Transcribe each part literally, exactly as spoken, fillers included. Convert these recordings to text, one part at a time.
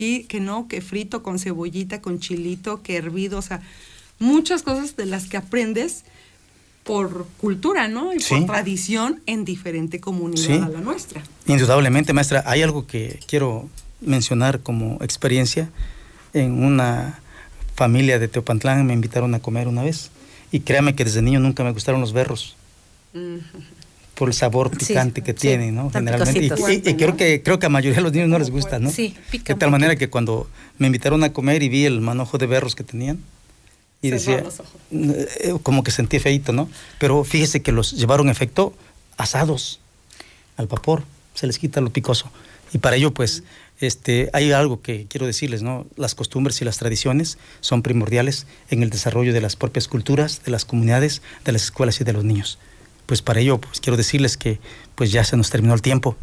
y que no, que frito con cebollita, con chilito, que hervido, o sea, muchas cosas de las que aprendes por cultura, ¿no? Y Sí. por tradición en diferente comunidad Sí. a la nuestra. Indudablemente, maestra, hay algo que quiero mencionar como experiencia. En una familia de Teopantlán me invitaron a comer una vez, y créame que desde niño nunca me gustaron los berros. Uh-huh. Por el sabor picante sí, que sí, tienen, ¿no? Generalmente. Y, y, y creo que creo que a la mayoría de los niños no les gusta, ¿no? Sí, pica. De tal manera que cuando me invitaron a comer y vi el manojo de berros que tenían, y se decía, como que sentí feíto, ¿no? Pero fíjese que los llevaron efecto asados al vapor, se les quita lo picoso. Y para ello, pues, este, hay algo que quiero decirles, ¿no? Las costumbres y las tradiciones son primordiales en el desarrollo de las propias culturas, de las comunidades, de las escuelas y de los niños. Pues para ello, pues quiero decirles que pues ya se nos terminó el tiempo.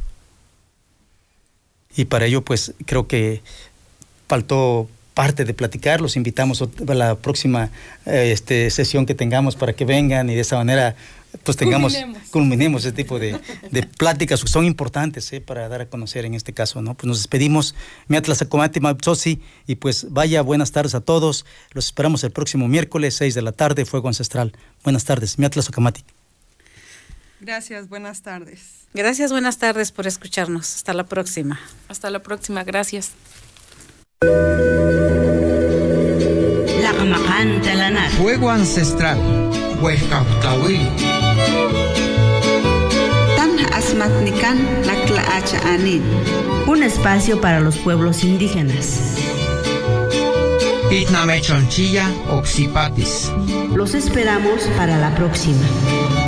Y para ello, pues creo que faltó parte de platicar. Los invitamos a la próxima eh, este, sesión que tengamos para que vengan y de esa manera pues tengamos, culminemos, culminemos ese tipo de, de pláticas que son importantes eh, para dar a conocer en este caso, ¿no? Pues nos despedimos. Miatlas Acomati Mapsosi, y pues vaya, buenas tardes a todos. Los esperamos el próximo miércoles, seis de la tarde, Fuego Ancestral. Buenas tardes. Miatlas Acomati. Gracias, buenas tardes. Gracias, buenas tardes por escucharnos. Hasta la próxima. Hasta la próxima, gracias. Fuego Ancestral. Un espacio para los pueblos indígenas. Itnamechonchilla Oxipatis. Los esperamos para la próxima.